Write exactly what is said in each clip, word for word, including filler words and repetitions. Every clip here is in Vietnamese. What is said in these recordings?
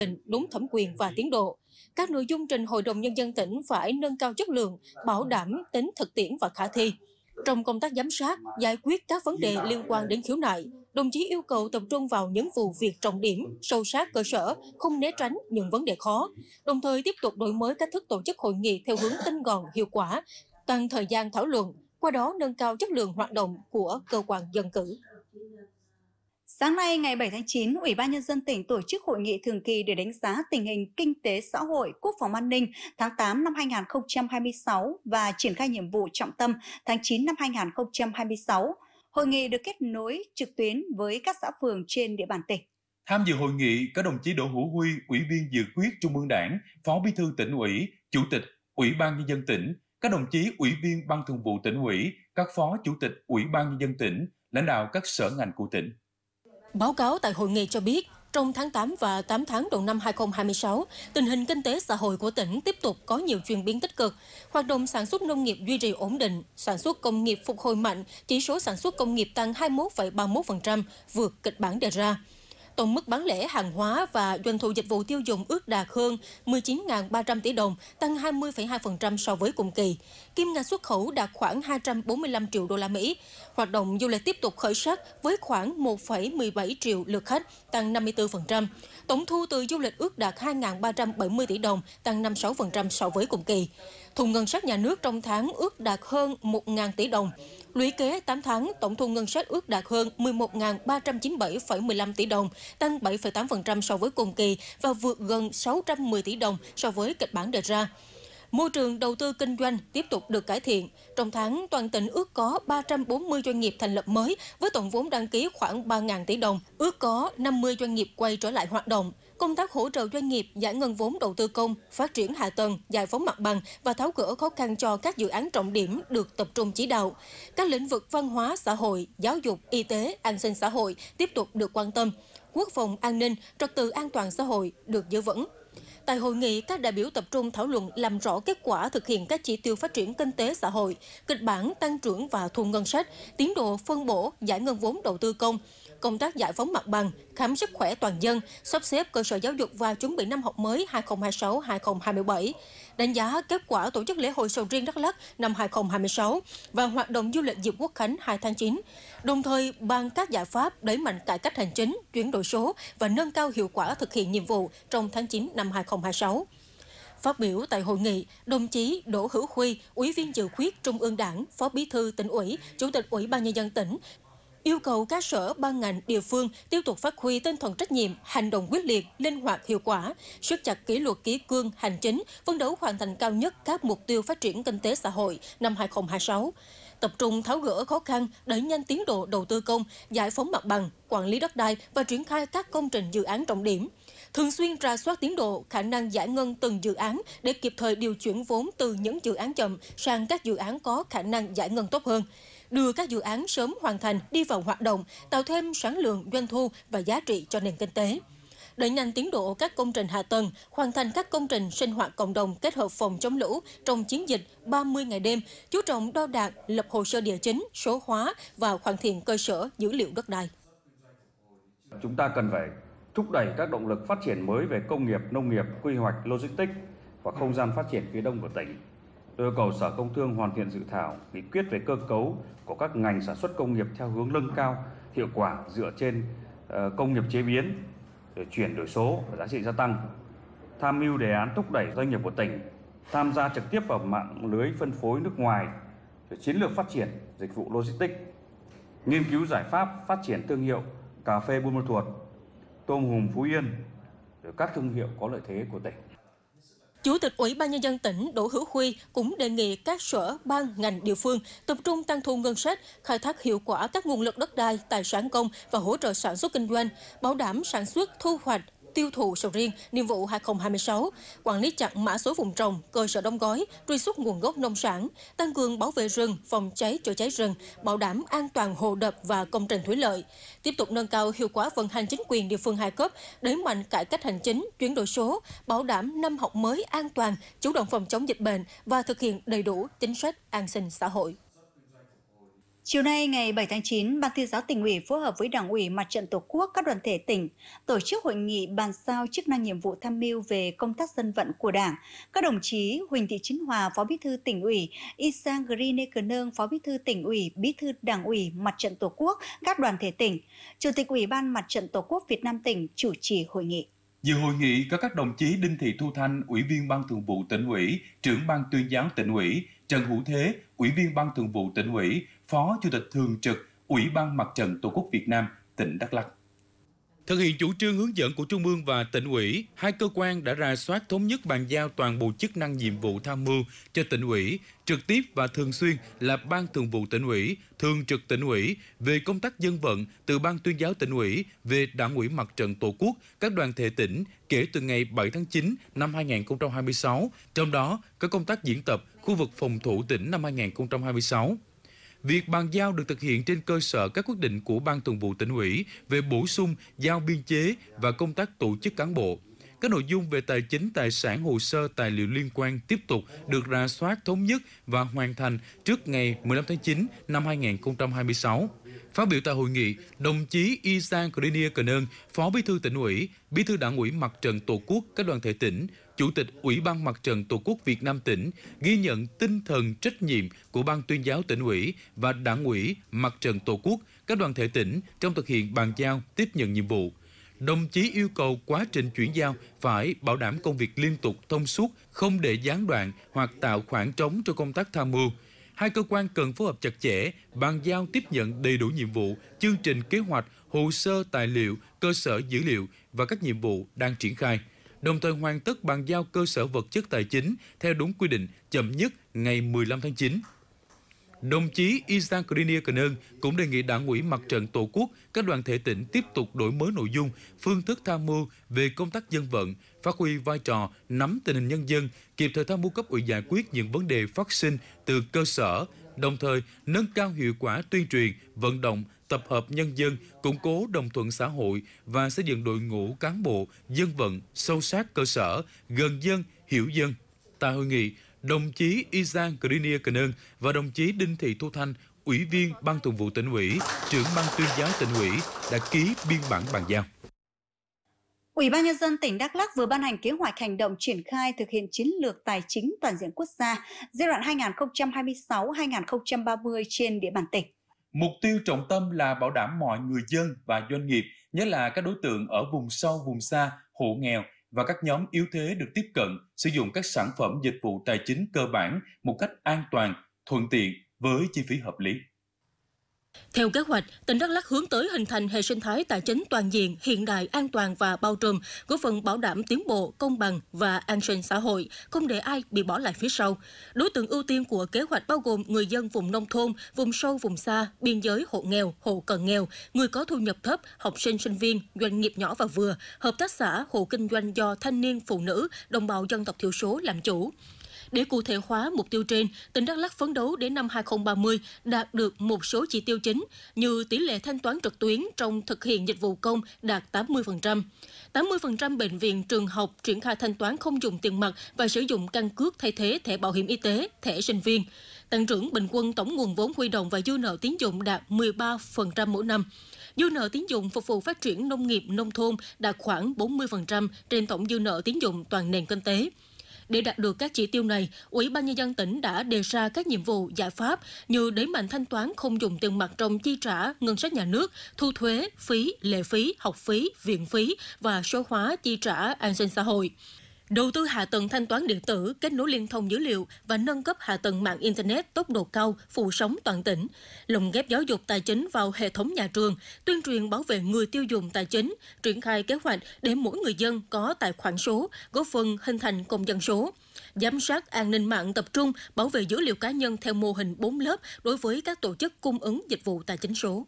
định đúng thẩm quyền và tiến độ. Các nội dung trình Hội đồng Nhân dân tỉnh phải nâng cao chất lượng, bảo đảm tính thực tiễn và khả thi. Trong công tác giám sát, giải quyết các vấn đề liên quan đến khiếu nại, đồng chí yêu cầu tập trung vào những vụ việc trọng điểm, sâu sát cơ sở, không né tránh những vấn đề khó, đồng thời tiếp tục đổi mới cách thức tổ chức hội nghị theo hướng tinh gọn, hiệu quả, tăng thời gian thảo luận, qua đó nâng cao chất lượng hoạt động của cơ quan dân cử. Sáng nay, ngày bảy tháng chín, Ủy ban Nhân dân tỉnh tổ chức hội nghị thường kỳ để đánh giá tình hình kinh tế xã hội, quốc phòng an ninh tháng tám năm hai nghìn không trăm hai mươi sáu và triển khai nhiệm vụ trọng tâm tháng chín năm hai nghìn không trăm hai mươi sáu. Hội nghị được kết nối trực tuyến với các xã phường trên địa bàn tỉnh. Tham dự hội nghị có đồng chí Đỗ Hữu Huy, Ủy viên Dự khuyết Trung ương Đảng, Phó Bí thư Tỉnh ủy, Chủ tịch Ủy ban Nhân dân tỉnh, các đồng chí Ủy viên Ban Thường vụ Tỉnh ủy, các Phó Chủ tịch Ủy ban Nhân dân tỉnh, lãnh đạo các sở ngành của tỉnh. Báo cáo tại hội nghị cho biết, trong tháng tám và tám tháng đầu năm hai nghìn không trăm hai mươi sáu, tình hình kinh tế xã hội của tỉnh tiếp tục có nhiều chuyển biến tích cực. Hoạt động sản xuất nông nghiệp duy trì ổn định, sản xuất công nghiệp phục hồi mạnh, chỉ số sản xuất công nghiệp tăng hai mươi mốt phẩy ba mươi mốt phần trăm, vượt kịch bản đề ra. Tổng mức bán lẻ hàng hóa và doanh thu dịch vụ tiêu dùng ước đạt hơn mười chín nghìn ba trăm tỷ đồng, tăng hai mươi phẩy hai phần trăm so với cùng kỳ. Kim ngạch xuất khẩu đạt khoảng hai trăm bốn mươi lăm triệu đô la Mỹ. Hoạt động du lịch tiếp tục khởi sắc với khoảng một phẩy mười bảy triệu lượt khách, tăng năm mươi tư phần trăm. Tổng thu từ du lịch ước đạt hai nghìn ba trăm bảy mươi tỷ đồng, tăng năm mươi sáu phần trăm so với cùng kỳ. Thu ngân sách nhà nước trong tháng ước đạt hơn một nghìn tỷ đồng. Lũy kế tám tháng, tổng thu ngân sách ước đạt hơn mười một nghìn ba trăm chín mươi bảy phẩy mười lăm tỷ đồng, tăng bảy phẩy tám phần trăm so với cùng kỳ và vượt gần sáu trăm mười tỷ đồng so với kịch bản đề ra. Môi trường đầu tư kinh doanh tiếp tục được cải thiện. Trong tháng, toàn tỉnh ước có ba trăm bốn mươi doanh nghiệp thành lập mới với tổng vốn đăng ký khoảng ba nghìn tỷ đồng, ước có năm mươi doanh nghiệp quay trở lại hoạt động. Công tác hỗ trợ doanh nghiệp, giải ngân vốn đầu tư công, phát triển hạ tầng, giải phóng mặt bằng và tháo gỡ khó khăn cho các dự án trọng điểm được tập trung chỉ đạo. Các lĩnh vực văn hóa, xã hội, giáo dục, y tế, an sinh xã hội tiếp tục được quan tâm. Quốc phòng, an ninh, trật tự an toàn xã hội được giữ vững. Tại hội nghị, các đại biểu tập trung thảo luận làm rõ kết quả thực hiện các chỉ tiêu phát triển kinh tế xã hội, kịch bản tăng trưởng và thu ngân sách, tiến độ phân bổ, giải ngân vốn đầu tư công, công tác giải phóng mặt bằng, khám sức khỏe toàn dân, sắp xếp cơ sở giáo dục và chuẩn bị năm học mới hai nghìn không trăm hai mươi sáu hai nghìn không trăm hai mươi bảy, đánh giá kết quả tổ chức lễ hội sầu riêng Đắk Lắk năm hai nghìn không trăm hai mươi sáu và hoạt động du lịch dịp Quốc khánh hai tháng chín, đồng thời bàn các giải pháp đẩy mạnh cải cách hành chính, chuyển đổi số và nâng cao hiệu quả thực hiện nhiệm vụ trong tháng chín năm hai nghìn không trăm hai mươi sáu. Phát biểu tại hội nghị, đồng chí Đỗ Hữu Huy, Ủy viên Dự khuyết Trung ương Đảng, Phó Bí thư Tỉnh ủy, Chủ tịch Ủy ban Nhân dân tỉnh, yêu cầu các sở ban ngành địa phương tiếp tục phát huy tinh thần trách nhiệm, hành động quyết liệt, linh hoạt hiệu quả, siết chặt kỷ luật kỷ cương hành chính, phấn đấu hoàn thành cao nhất các mục tiêu phát triển kinh tế xã hội năm hai nghìn không trăm hai mươi sáu. Tập trung tháo gỡ khó khăn, đẩy nhanh tiến độ đầu tư công, giải phóng mặt bằng, quản lý đất đai và triển khai các công trình dự án trọng điểm. Thường xuyên rà soát tiến độ, khả năng giải ngân từng dự án để kịp thời điều chuyển vốn từ những dự án chậm sang các dự án có khả năng giải ngân tốt hơn. Đưa các dự án sớm hoàn thành, đi vào hoạt động, tạo thêm sản lượng, doanh thu và giá trị cho nền kinh tế. Đẩy nhanh tiến độ các công trình hạ tầng, hoàn thành các công trình sinh hoạt cộng đồng kết hợp phòng chống lũ trong chiến dịch ba mươi ngày đêm, chú trọng đo đạc, lập hồ sơ địa chính, số hóa và hoàn thiện cơ sở dữ liệu đất đai. Chúng ta cần phải thúc đẩy các động lực phát triển mới về công nghiệp, nông nghiệp, quy hoạch, logistics và không gian phát triển phía đông của tỉnh. Tôi yêu cầu Sở Công Thương hoàn thiện dự thảo nghị quyết về cơ cấu của các ngành sản xuất công nghiệp theo hướng nâng cao hiệu quả dựa trên uh, công nghiệp chế biến, để chuyển đổi số và giá trị gia tăng, tham mưu đề án thúc đẩy doanh nghiệp của tỉnh tham gia trực tiếp vào mạng lưới phân phối nước ngoài, chiến lược phát triển dịch vụ logistics, nghiên cứu giải pháp phát triển thương hiệu cà phê Buôn Ma Thuột, tôm hùm Phú Yên, rồi các thương hiệu có lợi thế của tỉnh. Chủ tịch Ủy ban Nhân dân tỉnh Đỗ Hữu Huy cũng đề nghị các sở, ban, ngành địa phương tập trung tăng thu ngân sách, khai thác hiệu quả các nguồn lực đất đai, tài sản công và hỗ trợ sản xuất kinh doanh, bảo đảm sản xuất, thu hoạch, tiêu thụ sầu riêng niên vụ hai nghìn không trăm hai mươi sáu, quản lý chặt mã số vùng trồng, cơ sở đóng gói, truy xuất nguồn gốc nông sản, tăng cường bảo vệ rừng, phòng cháy chữa cháy rừng, bảo đảm an toàn hồ đập và công trình thủy lợi, tiếp tục nâng cao hiệu quả vận hành chính quyền địa phương hai cấp, đẩy mạnh cải cách hành chính, chuyển đổi số, bảo đảm năm học mới an toàn, chủ động phòng chống dịch bệnh và thực hiện đầy đủ chính sách an sinh xã hội. Chiều nay ngày bảy tháng chín, Ban Tuyên giáo Tỉnh ủy phối hợp với Đảng ủy Mặt trận Tổ quốc các đoàn thể tỉnh tổ chức hội nghị bàn giao chức năng nhiệm vụ tham mưu về công tác dân vận của Đảng. Các đồng chí Huỳnh Thị Chính Hòa, Phó Bí thư Tỉnh ủy, Isang Grine Cờ Nương, Phó Bí thư Tỉnh ủy, Bí thư Đảng ủy Mặt trận Tổ quốc các đoàn thể tỉnh, Chủ tịch Ủy ban Mặt trận Tổ quốc Việt Nam tỉnh chủ trì hội nghị. Dự hội nghị có các đồng chí Đinh Thị Thu Thanh, Ủy viên Ban Thường vụ Tỉnh ủy, Trưởng Ban Tuyên giáo Tỉnh ủy, Trần Hữu Thế, Ủy viên Ban Thường vụ Tỉnh ủy, Phó Chủ tịch Thường trực Ủy ban Mặt trận Tổ quốc Việt Nam tỉnh Đắk Lắk. Thực hiện chủ trương hướng dẫn của Trung ương và Tỉnh ủy, hai cơ quan đã rà soát thống nhất bàn giao toàn bộ chức năng nhiệm vụ tham mưu cho Tỉnh ủy, trực tiếp và thường xuyên là Ban Thường vụ Tỉnh ủy, Thường trực Tỉnh ủy về công tác dân vận từ Ban Tuyên giáo Tỉnh ủy về Đảng ủy Mặt trận Tổ quốc các đoàn thể tỉnh kể từ ngày bảy tháng chín năm hai nghìn không trăm hai mươi sáu, trong đó có công tác diễn tập khu vực phòng thủ tỉnh năm hai nghìn không trăm hai mươi sáu. Việc bàn giao được thực hiện trên cơ sở các quyết định của Ban Thường vụ Tỉnh ủy về bổ sung, giao biên chế và công tác tổ chức cán bộ. Các nội dung về tài chính, tài sản, hồ sơ, tài liệu liên quan tiếp tục được rà soát thống nhất và hoàn thành trước ngày mười lăm tháng chín năm hai nghìn không trăm hai mươi sáu. Phát biểu tại hội nghị, đồng chí Isang Grine Cờ Nương, Phó Bí thư Tỉnh ủy, Bí thư Đảng ủy Mặt trận Tổ quốc các đoàn thể tỉnh, Chủ tịch Ủy ban Mặt trận Tổ quốc Việt Nam tỉnh ghi nhận tinh thần trách nhiệm của Ban Tuyên giáo Tỉnh ủy và Đảng ủy Mặt trận Tổ quốc các đoàn thể tỉnh trong thực hiện bàn giao tiếp nhận nhiệm vụ. Đồng chí yêu cầu quá trình chuyển giao phải bảo đảm công việc liên tục, thông suốt, không để gián đoạn hoặc tạo khoảng trống cho công tác tham mưu. Hai cơ quan cần phối hợp chặt chẽ, bàn giao tiếp nhận đầy đủ nhiệm vụ, chương trình kế hoạch, hồ sơ tài liệu, cơ sở dữ liệu và các nhiệm vụ đang triển khai, đồng thời hoàn tất bàn giao cơ sở vật chất tài chính theo đúng quy định chậm nhất ngày mười lăm tháng chín. Đồng chí Isang Grine Cờ Nương cũng đề nghị Đảng ủy Mặt trận Tổ quốc các đoàn thể tỉnh tiếp tục đổi mới nội dung, phương thức tham mưu về công tác dân vận, phát huy vai trò nắm tình hình nhân dân, kịp thời tham mưu cấp ủy giải quyết những vấn đề phát sinh từ cơ sở, đồng thời nâng cao hiệu quả tuyên truyền, vận động, tập hợp nhân dân, củng cố đồng thuận xã hội và xây dựng đội ngũ cán bộ dân vận sâu sát cơ sở, gần dân, hiểu dân. Tại hội nghị, đồng chí Isang Grine Cờ Nương và đồng chí Đinh Thị Thu Thanh, Ủy viên Ban Thường vụ Tỉnh ủy, Trưởng Ban Tuyên giáo Tỉnh ủy đã ký biên bản bàn giao. Ủy ban Nhân dân tỉnh Đắk Lắk vừa ban hành kế hoạch hành động triển khai thực hiện chiến lược tài chính toàn diện quốc gia giai đoạn hai nghìn không trăm hai mươi sáu đến hai nghìn không trăm ba mươi trên địa bàn tỉnh. Mục tiêu trọng tâm là bảo đảm mọi người dân và doanh nghiệp, nhất là các đối tượng ở vùng sâu, vùng xa, hộ nghèo và các nhóm yếu thế được tiếp cận sử dụng các sản phẩm dịch vụ tài chính cơ bản một cách an toàn, thuận tiện với chi phí hợp lý. Theo kế hoạch, tỉnh Đắk Lắk hướng tới hình thành hệ sinh thái tài chính toàn diện, hiện đại, an toàn và bao trùm, góp phần bảo đảm tiến bộ, công bằng và an sinh xã hội, không để ai bị bỏ lại phía sau. Đối tượng ưu tiên của kế hoạch bao gồm người dân vùng nông thôn, vùng sâu, vùng xa, biên giới, hộ nghèo, hộ cận nghèo, người có thu nhập thấp, học sinh, sinh viên, doanh nghiệp nhỏ và vừa, hợp tác xã, hộ kinh doanh do thanh niên, phụ nữ, đồng bào dân tộc thiểu số làm chủ. Để cụ thể hóa mục tiêu trên, tỉnh Đắk Lắk phấn đấu đến năm hai nghìn không trăm ba mươi đạt được một số chỉ tiêu chính như tỷ lệ thanh toán trực tuyến trong thực hiện dịch vụ công đạt tám mươi phần trăm, tám mươi phần trăm bệnh viện, trường học triển khai thanh toán không dùng tiền mặt và sử dụng căn cước thay thế thẻ bảo hiểm y tế, thẻ sinh viên. Tăng trưởng bình quân tổng nguồn vốn huy động và dư nợ tín dụng đạt mười ba phần trăm mỗi năm. Dư nợ tín dụng phục vụ phát triển nông nghiệp, nông thôn đạt khoảng bốn mươi phần trăm trên tổng dư nợ tín dụng toàn nền kinh tế. Để đạt được các chỉ tiêu này, Ủy ban Nhân dân tỉnh đã đề ra các nhiệm vụ, giải pháp như đẩy mạnh thanh toán không dùng tiền mặt trong chi trả ngân sách nhà nước, thu thuế, phí, lệ phí, học phí, viện phí và số hóa chi trả an sinh xã hội. Đầu tư hạ tầng thanh toán điện tử, kết nối liên thông dữ liệu và nâng cấp hạ tầng mạng Internet tốc độ cao, phủ sóng toàn tỉnh, lồng ghép giáo dục tài chính vào hệ thống nhà trường, tuyên truyền bảo vệ người tiêu dùng tài chính, triển khai kế hoạch để mỗi người dân có tài khoản số, góp phần hình thành công dân số. Giám sát an ninh mạng tập trung, bảo vệ dữ liệu cá nhân theo mô hình bốn lớp đối với các tổ chức cung ứng dịch vụ tài chính số.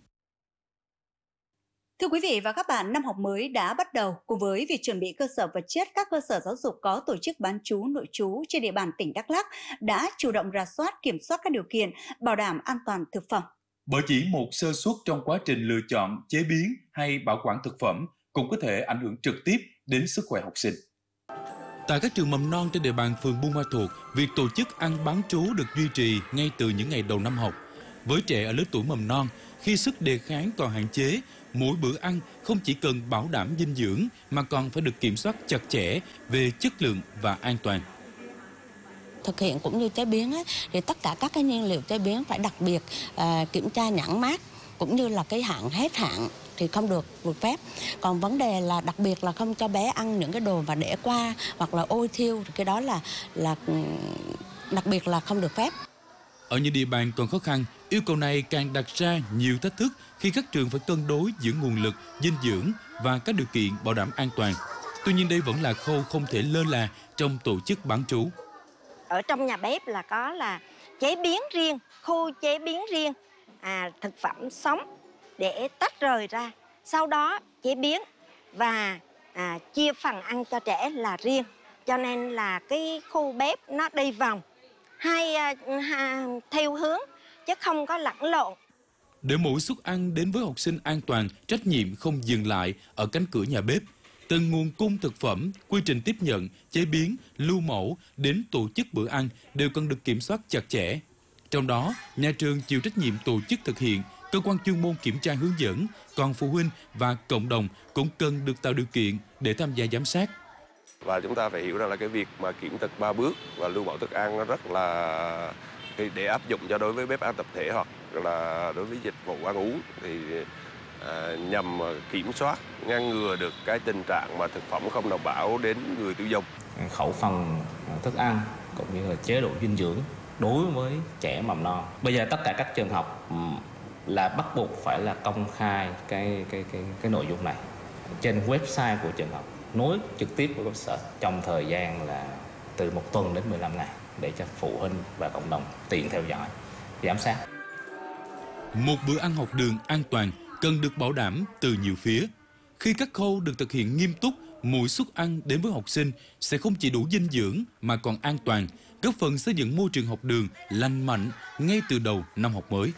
Thưa quý vị và các bạn, năm học mới đã bắt đầu. Cùng với việc chuẩn bị cơ sở vật chất, các cơ sở giáo dục có tổ chức bán trú, nội trú trên địa bàn tỉnh Đắk Lắk đã chủ động rà soát, kiểm soát các điều kiện, bảo đảm an toàn thực phẩm. Bởi chỉ một sơ suất trong quá trình lựa chọn, chế biến hay bảo quản thực phẩm cũng có thể ảnh hưởng trực tiếp đến sức khỏe học sinh. Tại các trường mầm non trên địa bàn phường Buôn Ma Thuột, việc tổ chức ăn bán trú được duy trì ngay từ những ngày đầu năm học. Với trẻ ở lứa tuổi mầm non, khi sức đề kháng còn hạn chế, mỗi bữa ăn không chỉ cần bảo đảm dinh dưỡng mà còn phải được kiểm soát chặt chẽ về chất lượng và an toàn. Thực hiện cũng như chế biến ấy, thì tất cả các cái nhiên liệu chế biến phải đặc biệt à, kiểm tra nhãn mác cũng như là cái hạn hết hạn thì không được được phép. Còn vấn đề là đặc biệt là không cho bé ăn những cái đồ mà để qua hoặc là ôi thiêu thì cái đó là là đặc biệt là không được phép. Ở những địa bàn còn khó khăn, yêu cầu này càng đặt ra nhiều thách thức khi các trường phải cân đối giữa nguồn lực, dinh dưỡng và các điều kiện bảo đảm an toàn. Tuy nhiên đây vẫn là khâu không thể lơ là trong tổ chức bán trú. Ở trong nhà bếp là có là chế biến riêng, khu chế biến riêng, à, thực phẩm sống để tách rời ra. Sau đó chế biến và à, chia phần ăn cho trẻ là riêng. Cho nên là cái khu bếp nó đi vòng hai, hai theo hướng chứ không có lẫn lộn. Để mỗi suất ăn đến với học sinh an toàn, trách nhiệm không dừng lại ở cánh cửa nhà bếp. Từng nguồn cung thực phẩm, quy trình tiếp nhận, chế biến, lưu mẫu đến tổ chức bữa ăn đều cần được kiểm soát chặt chẽ. Trong đó, nhà trường chịu trách nhiệm tổ chức thực hiện, cơ quan chuyên môn kiểm tra hướng dẫn, còn phụ huynh và cộng đồng cũng cần được tạo điều kiện để tham gia giám sát. Và chúng ta phải hiểu rằng là cái việc mà kiểm thực ba bước và lưu mẫu thức ăn nó rất là để áp dụng cho đối với bếp ăn tập thể hoặc là đối với dịch vụ ăn uống thì à, nhằm kiểm soát ngăn ngừa được cái tình trạng mà thực phẩm không đảm bảo đến người tiêu dùng. Khẩu phần thức ăn cũng như là chế độ dinh dưỡng đối với trẻ mầm non. Bây giờ tất cả các trường học là bắt buộc phải là công khai cái cái cái cái nội dung này trên website của trường học, nối trực tiếp với cơ sở trong thời gian là từ một tuần đến mười lăm ngày để cho phụ huynh và cộng đồng tiện theo dõi, giám sát. Một bữa ăn học đường an toàn cần được bảo đảm từ nhiều phía. Khi các khâu được thực hiện nghiêm túc, mỗi suất ăn đến với học sinh sẽ không chỉ đủ dinh dưỡng mà còn an toàn, góp phần xây dựng môi trường học đường lành mạnh ngay từ đầu năm học mới.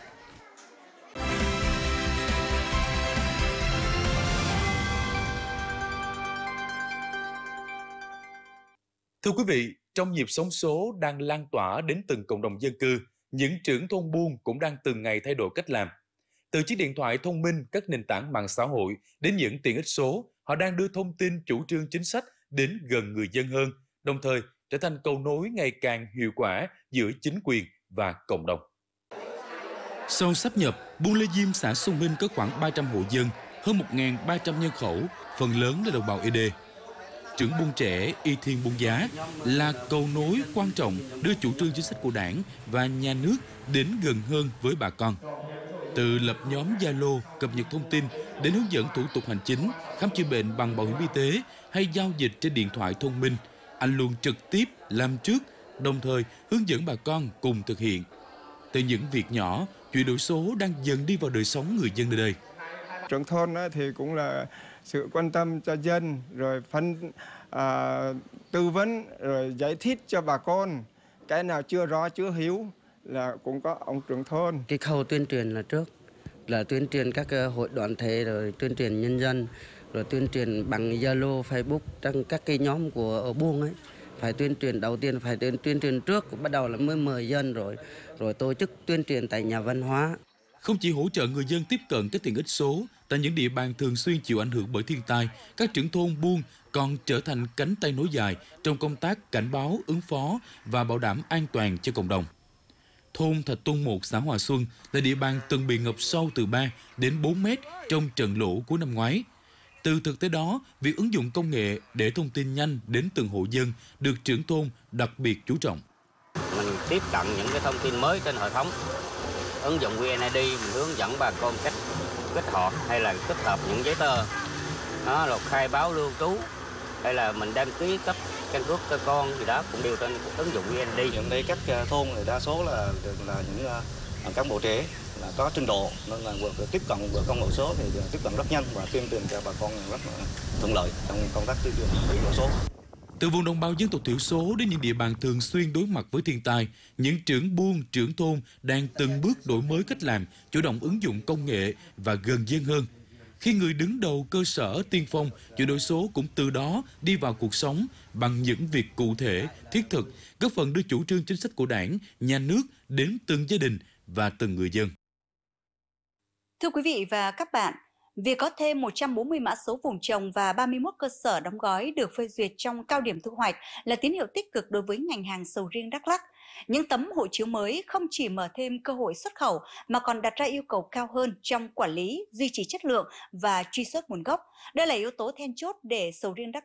Thưa quý vị, trong nhịp sống số đang lan tỏa đến từng cộng đồng dân cư, những trưởng thôn buôn cũng đang từng ngày thay đổi cách làm. Từ chiếc điện thoại thông minh, các nền tảng mạng xã hội đến những tiện ích số, họ đang đưa thông tin chủ trương chính sách đến gần người dân hơn, đồng thời trở thành cầu nối ngày càng hiệu quả giữa chính quyền và cộng đồng. Sau sáp nhập, buôn Lê Diêm, xã Xuân Minh có khoảng ba trăm hộ dân, hơn một nghìn ba trăm nhân khẩu, phần lớn là đồng bào ê đê. Trưởng buôn trẻ Y Thiên Buôn Giá là cầu nối quan trọng đưa chủ trương chính sách của Đảng và nhà nước đến gần hơn với bà con. Từ lập nhóm Zalo cập nhật thông tin đến hướng dẫn thủ tục hành chính, khám chữa bệnh bằng bảo hiểm y tế hay giao dịch trên điện thoại thông minh, anh luôn trực tiếp làm trước, đồng thời hướng dẫn bà con cùng thực hiện. Từ những việc nhỏ, chuyển đổi số đang dần đi vào đời sống người dân nơi đây. Trưởng thôn thì cũng là sự quan tâm cho dân, rồi phân à, tư vấn, rồi giải thích cho bà con. Cái nào chưa rõ, chưa hiểu là cũng có ông trưởng thôn. Cái khâu tuyên truyền là trước, là tuyên truyền các hội đoàn thể, rồi tuyên truyền nhân dân, rồi tuyên truyền bằng Zalo, Facebook, trong các cái nhóm của ở buôn ấy. Phải tuyên truyền đầu tiên, phải tuyên, tuyên truyền trước, bắt đầu là mới mời dân rồi, rồi tổ chức tuyên truyền tại nhà văn hóa. Không chỉ hỗ trợ người dân tiếp cận các tiện ích số, tại những địa bàn thường xuyên chịu ảnh hưởng bởi thiên tai, các trưởng thôn buôn còn trở thành cánh tay nối dài trong công tác cảnh báo, ứng phó và bảo đảm an toàn cho cộng đồng. Thôn Thạch Tôn một, xã Hòa Xuân là địa bàn từng bị ngập sâu từ ba đến bốn mét trong trận lũ cuối năm ngoái. Từ thực tế đó, việc ứng dụng công nghệ để thông tin nhanh đến từng hộ dân được trưởng thôn đặc biệt chú trọng. Mình tiếp cận những cái thông tin mới trên hệ thống, ứng dụng vê en i đê, mình hướng dẫn bà con cách kết hợp hay là tích hợp những giấy tờ, đó là khai báo lưu trú hay là mình đăng ký cấp căn cước cho con gì đó cũng đều trên ứng dụng vê en i đê. Hiện nay các thôn thì đa số là là những cán bộ trẻ là có trình độ nên là việc tiếp cận với công nghệ số thì tiếp cận rất nhanh và tuyên truyền cho bà con rất là thuận lợi trong công tác tuyên truyền chuyển đổi số. Từ vùng đồng bào dân tộc thiểu số đến những địa bàn thường xuyên đối mặt với thiên tai, những trưởng buôn, trưởng thôn đang từng bước đổi mới cách làm, chủ động ứng dụng công nghệ và gần dân hơn. Khi người đứng đầu cơ sở tiên phong, chuyển đổi số cũng từ đó đi vào cuộc sống bằng những việc cụ thể, thiết thực, góp phần đưa chủ trương chính sách của Đảng, nhà nước đến từng gia đình và từng người dân. Thưa quý vị và các bạn, việc có thêm một trăm bốn mươi mã số vùng trồng và ba mươi mốt cơ sở đóng gói được phê duyệt trong cao điểm thu hoạch là tín hiệu tích cực đối với ngành hàng sầu riêng Đắk Lắk. Những tấm hộ chiếu mới không chỉ mở thêm cơ hội xuất khẩu mà còn đặt ra yêu cầu cao hơn trong quản lý, duy trì chất lượng và truy xuất nguồn gốc. Đây là yếu tố then chốt để sầu riêng Đắk